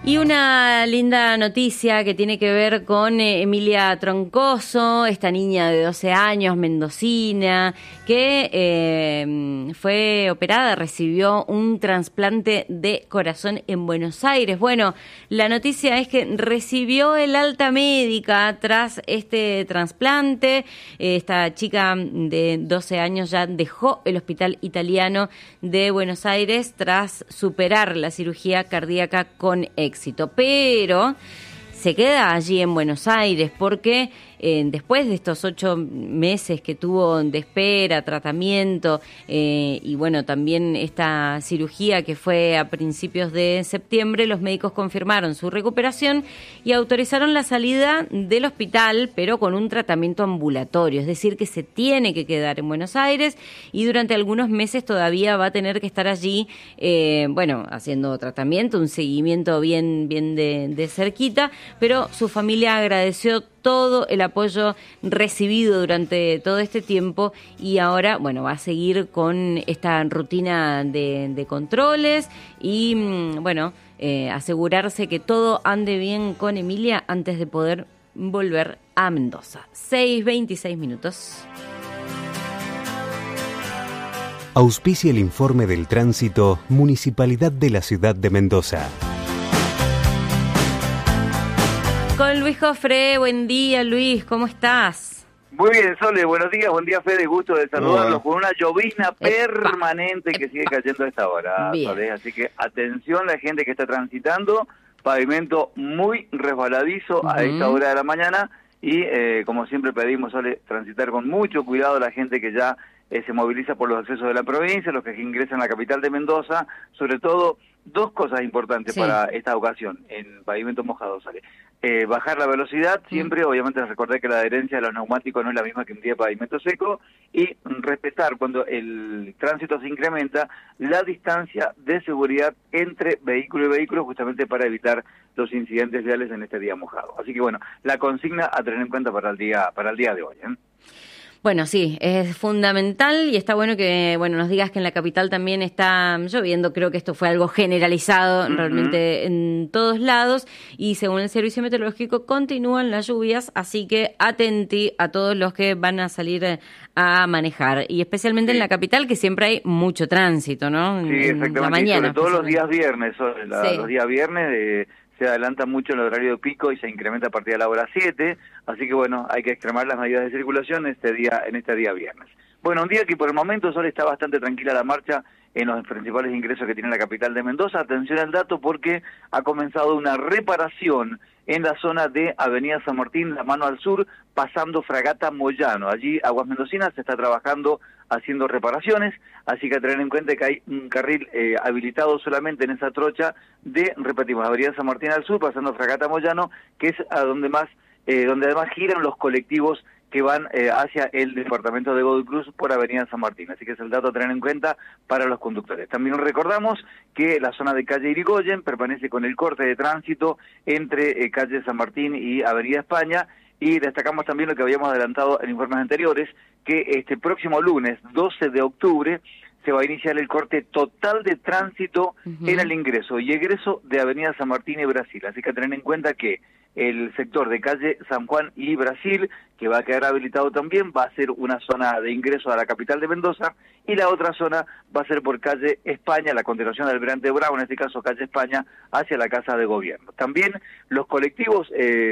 Y una linda noticia que tiene que ver con Emilia Troncoso, esta niña de 12 años, mendocina, que fue operada, recibió un trasplante de corazón en Buenos Aires. Bueno, la noticia es que recibió el alta médica tras este trasplante. Esta chica de 12 años ya dejó el hospital italiano de Buenos Aires tras superar la cirugía cardíaca con éxito, pero se queda allí en Buenos Aires porque después de estos 8 meses que tuvo de espera, tratamiento y bueno, también esta cirugía que fue a principios de septiembre, los médicos confirmaron su recuperación y autorizaron la salida del hospital, pero con un tratamiento ambulatorio, es decir, que se tiene que quedar en Buenos Aires y durante algunos meses todavía va a tener que estar allí, bueno, haciendo tratamiento, un seguimiento bien de cerquita, pero su familia agradeció todo el apoyo recibido durante todo este tiempo y ahora, bueno, va a seguir con esta rutina de controles y, bueno, asegurarse que todo ande bien con Emilia antes de poder volver a Mendoza. 6:26 minutos. Auspicia el informe del tránsito Municipalidad de la Ciudad de Mendoza. Con Luis Jofre, buen día Luis, ¿cómo estás? Muy bien, Sole, buenos días, buen día Fede, gusto de saludarlos con una llovizna permanente que sigue cayendo a esta hora, Sole, así que atención a la gente que está transitando, pavimento muy resbaladizo a esta hora de la mañana y como siempre pedimos, Sole, transitar con mucho cuidado a la gente que ya se moviliza por los accesos de la provincia, los que ingresan a la capital de Mendoza, sobre todo dos cosas importantes para esta ocasión en pavimento mojado, Sole. Bajar la velocidad, siempre, obviamente recordar que la adherencia de los neumáticos no es la misma que un día de pavimento seco, y respetar cuando el tránsito se incrementa la distancia de seguridad entre vehículo y vehículo, justamente para evitar los incidentes viales en este día mojado. Así que bueno, la consigna a tener en cuenta para el día de hoy, ¿eh? Bueno, sí, es fundamental y está bueno que nos digas que en la capital también está lloviendo. Creo que esto fue algo generalizado realmente en todos lados y según el Servicio Meteorológico continúan las lluvias, así que atenti a todos los que van a salir a manejar y especialmente en la capital que siempre hay mucho tránsito, ¿no? Sí, exactamente, la mañana, sobre todo los días viernes, los días viernes se adelanta mucho el horario de pico y se incrementa a partir de la hora 7, así que bueno, hay que extremar las medidas de circulación en este día viernes. Bueno, un día que por el momento solo está bastante tranquila la marcha en los principales ingresos que tiene la capital de Mendoza. Atención al dato porque ha comenzado una reparación en la zona de Avenida San Martín, la mano al sur, pasando Fragata Moyano. Allí Aguas Mendocinas se está trabajando haciendo reparaciones, así que a tener en cuenta que hay un carril habilitado solamente en esa trocha de, repetimos, Avenida San Martín al sur, pasando Fragata Moyano, que es a donde además giran los colectivos que van hacia el departamento de Godoy Cruz por Avenida San Martín. Así que es el dato a tener en cuenta para los conductores. También recordamos que la zona de calle Irigoyen permanece con el corte de tránsito entre calle San Martín y Avenida España, y destacamos también lo que habíamos adelantado en informes anteriores, que este próximo lunes 12 de octubre se va a iniciar el corte total de tránsito en el ingreso y egreso de Avenida San Martín y Brasil. Así que a tener en cuenta que el sector de calle San Juan y Brasil, que va a quedar habilitado también, va a ser una zona de ingreso a la capital de Mendoza, y la otra zona va a ser por calle España, la continuación del Almirante Bravo, en este caso calle España, hacia la Casa de Gobierno. También los colectivos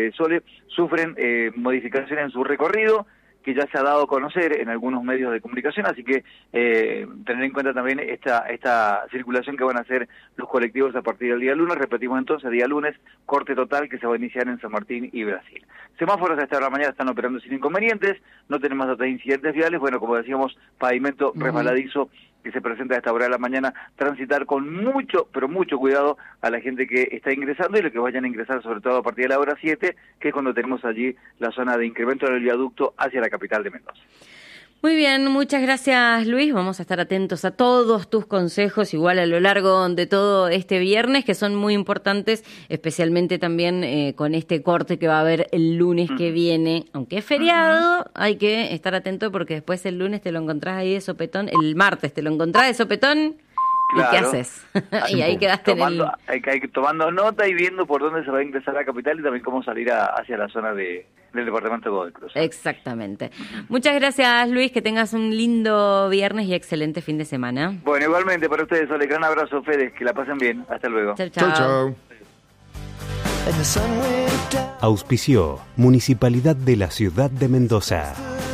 sufren modificaciones en su recorrido, que ya se ha dado a conocer en algunos medios de comunicación, así que tener en cuenta también esta circulación que van a hacer los colectivos a partir del día lunes. Repetimos entonces, día lunes, corte total que se va a iniciar en San Martín y Brasil. Semáforos a esta hora de la mañana están operando sin inconvenientes, no tenemos datos de incidentes viales, bueno, como decíamos, pavimento resbaladizo que se presenta a esta hora de la mañana, transitar con mucho, pero mucho cuidado a la gente que está ingresando y los que vayan a ingresar sobre todo a partir de la hora 7, que es cuando tenemos allí la zona de incremento del viaducto hacia la capital de Mendoza. Muy bien, muchas gracias Luis, vamos a estar atentos a todos tus consejos igual a lo largo de todo este viernes que son muy importantes, especialmente también con este corte que va a haber el lunes que viene, aunque es feriado, hay que estar atento porque después el lunes te lo encontrás ahí de sopetón, el martes te lo encontrás de sopetón Claro. ¿Y qué haces? Y ahí quedaste tomando nota y viendo por dónde se va a ingresar a la capital y también cómo salir hacia la zona del departamento de Godoy Cruz. Exactamente. Muchas gracias, Luis, que tengas un lindo viernes y excelente fin de semana. Bueno, igualmente para ustedes, Ole, gran abrazo, Fede, que la pasen bien. Hasta luego. Chau, chau. Chau. Auspició Municipalidad de la Ciudad de Mendoza.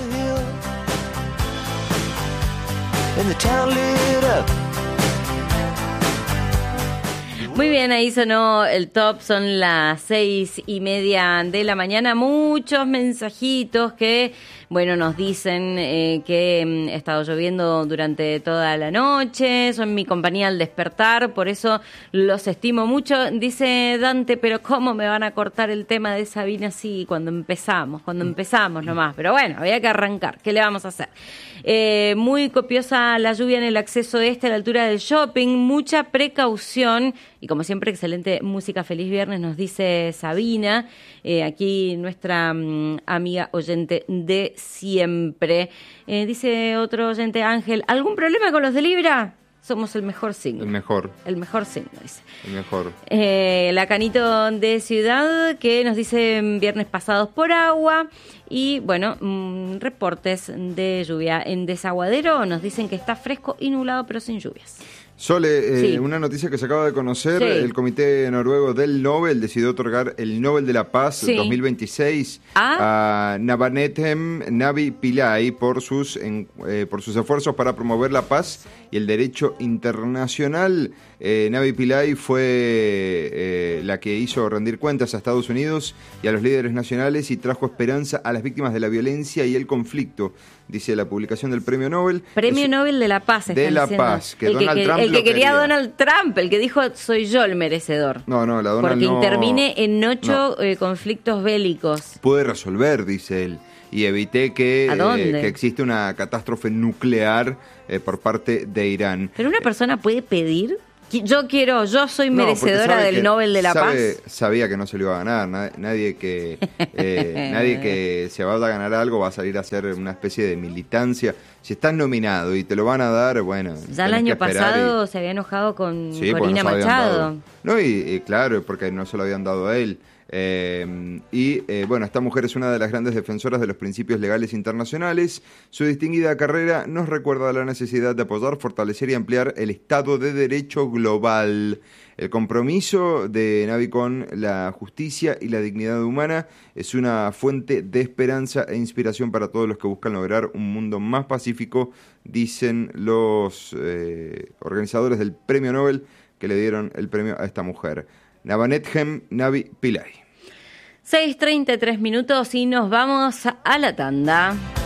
Muy bien, ahí sonó el top, son las 6:30 de la mañana. Muchos mensajitos que, bueno, nos dicen que ha estado lloviendo durante toda la noche, son mi compañía al despertar, por eso los estimo mucho. Dice Dante, pero ¿cómo me van a cortar el tema de Sabina así cuando empezamos nomás? Pero bueno, había que arrancar, ¿qué le vamos a hacer? Muy copiosa la lluvia en el acceso este a la altura del shopping, mucha precaución. Y como siempre, excelente música. Feliz viernes, nos dice Sabina, aquí nuestra amiga oyente de siempre. Dice otro oyente, Ángel, ¿algún problema con los de Libra? Somos el mejor signo. El mejor signo, dice. El mejor. La Canito de Ciudad, que nos dice viernes pasados por agua. Y bueno, reportes de lluvia. En Desaguadero nos dicen que está fresco y nublado, pero sin lluvias. Sole, sí. Una noticia que se acaba de conocer, sí. El Comité Noruego del Nobel decidió otorgar el Nobel de la Paz sí. 2026 a Navanethem Navi Pillay por sus esfuerzos para promover la paz y el derecho internacional. Navi Pillay fue la que hizo rendir cuentas a Estados Unidos y a los líderes nacionales y trajo esperanza a las víctimas de la violencia y el conflicto, dice la publicación del Premio Nobel. Premio Nobel de la Paz. De la diciendo. Paz, que Donald Trump el que quería quería. Donald Trump, el que dijo soy yo el merecedor. No, la Donald porque no. intervine en 8 conflictos bélicos. Pude resolver, dice él, y evité que exista una catástrofe nuclear por parte de Irán. Pero una persona puede pedir. Yo soy merecedora del Nobel de la Paz. Sabía que no se lo iba a ganar. Nadie que se vaya a ganar algo va a salir a hacer una especie de militancia. Si estás nominado y te lo van a dar, bueno. Ya el año pasado se había enojado con Corina Machado. No, y claro, porque no se lo habían dado a él. Bueno, esta mujer es una de las grandes defensoras de los principios legales internacionales. Su distinguida carrera nos recuerda la necesidad de apoyar, fortalecer y ampliar el Estado de Derecho global. El compromiso de Navi con la justicia y la dignidad humana es una fuente de esperanza e inspiración para todos los que buscan lograr un mundo más pacífico, dicen los organizadores del Premio Nobel que le dieron el premio a esta mujer. Navanethem Navi Pillay. 6:33 y nos vamos a la tanda.